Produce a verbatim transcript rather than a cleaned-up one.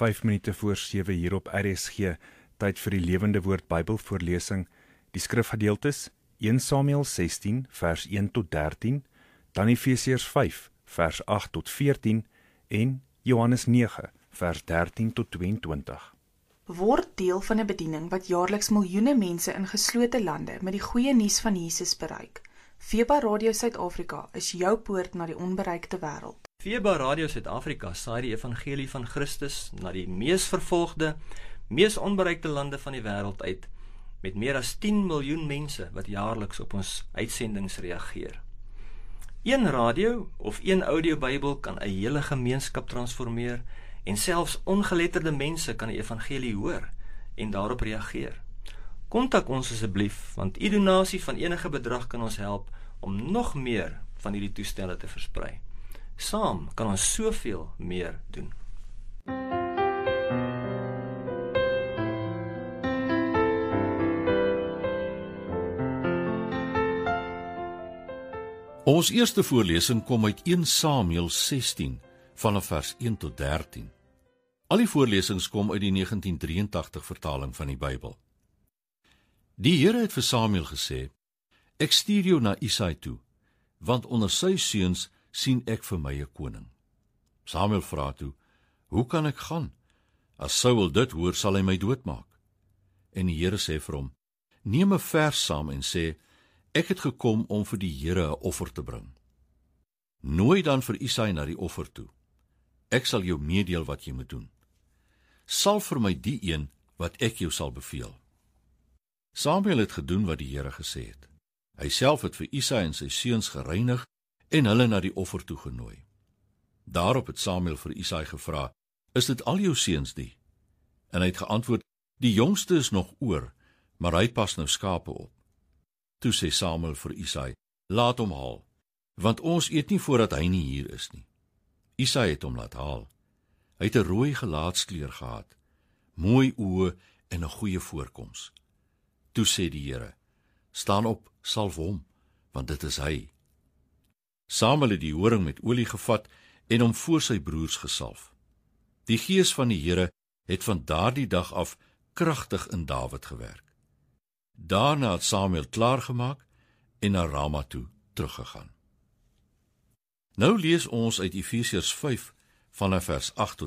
vyf minute voor sewe hier op R S G, tyd vir die Lewende Woord Bybelvoorlesing. Die skrifgedeeltes een Samuel sestien vers een tot dertien, dan Efesiërs vyf vers agt tot veertien en Johannes nege vers dertien tot tweeëntwintig. Word deel van 'n bediening wat jaarliks miljoene mense in geslote lande met die goeie nuus van Jesus bereik. Feba Radio Suid-Afrika is jou poort na die onbereikte wêreld. Feba Radio Suid-Afrika saai die evangelie van Christus na die mees vervolgde, mees onbereikte lande van die wêreld uit, met meer as tien miljoen mense wat jaarliks op ons uitsendings reageer. Een radio of een audiobybel kan 'n hele gemeenskap transformeer en selfs ongeletterde mense kan die evangelie hoor en daarop reageer. Kontak ons asseblief, want u donasie van enige bedrag kan ons help om nog meer van hierdie toestelle te versprei. Saam kan ons soveel meer doen. Ons eerste voorlesing kom uit een Samuel sestien, vanaf vers een tot dertien. Al die voorlesings kom uit die negentien drieëntagtig vertaling van die Bybel. Die Here het vir Samuel gesê, ek stuur jou na Isaai toe, want onder sy seuns sien ek vir my 'n koning. Samuel vra toe, hoe kan ek gaan? As Saul dit hoor, sal hy my doodmaak. En die Here sê vir hom, neem 'n vers saam en sê, ek het gekom om vir die Here 'n offer te bring. Nooi dan vir Isaai na die offer toe. Ek sal jou meedeel wat jy moet doen. Salf vir my die een wat ek jou sal beveel. Samuel het gedoen wat die Here gesê het. Hy self het vir Isaai en sy seuns gereinig en hulle na die offer toe genooi. Daarop het Samuel vir Isaai gevra, is dit al jou seuns die? En hy het geantwoord, die jongste is nog oor, maar hy pas nou skape op. Toe sê Samuel vir Isaai, laat hom haal, want ons eet nie voordat hy nie hier is nie. Isaai het hom laat haal. Hy het 'n rooi gelaatskleur gehad, mooi oë en 'n goeie voorkoms. Toe sê die Here, staan op, salf hom, want dit is hy. Samuel het die horing met olie gevat en hom voor sy broers gesalf. Die gees van die Here het van daardie dag af kragtig in Dawid gewerk. Daarna het Samuel klaargemaak en na Rama toe teruggegaan. Nou lees ons uit Efesiërs vyf vanaf vers agt tot